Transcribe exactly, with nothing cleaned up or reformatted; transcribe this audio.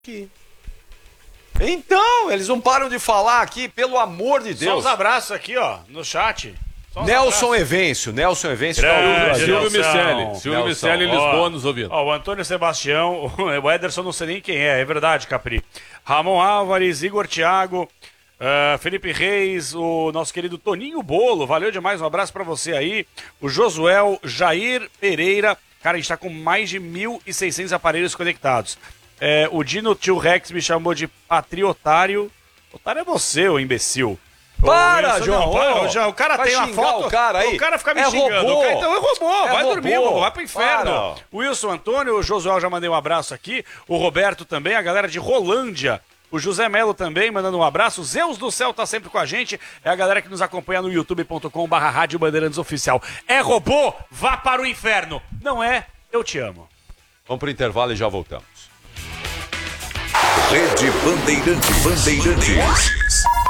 aqui. Então, eles não param de falar aqui, pelo amor de Deus. Só uns abraços aqui, ó, no chat. Nelson Evêncio, Nelson Evêncio. Grande, Silvio Nelson. Michele, Silvio Nelson. Michele em Lisboa Ó, nos ouvindo. Ó, o Antônio Sebastião, o Ederson não sei nem quem é, é verdade, Capri. Ramon Álvares, Igor Thiago, uh, Felipe Reis, o nosso querido Toninho Bolo, valeu demais, um abraço pra você aí. O Josuel Jair Pereira, cara, a gente tá com mais de mil e seiscentos aparelhos conectados. É, o Dino Tio Rex me chamou de patriotário. Otário é você, ô imbecil. Para, Ô, João! não, para, João, o cara Vai tem uma xingar foto. o cara aí. O cara fica me É xingando. robô. O cara, então é robô, É vai robô. dormir, irmão, vai pro inferno. Para. Wilson Antônio, o Josuel já mandei um abraço aqui. O Roberto também, a galera de Rolândia. O José Melo também, mandando um abraço. Zeus do Céu tá sempre com a gente. É a galera que nos acompanha no youtube ponto com barra Rádio Bandeirantes Oficial. É robô? Vá para o inferno. Não é? Eu te amo. Vamos pro intervalo e já voltamos. Rede Bandeirantes. Bandeirantes.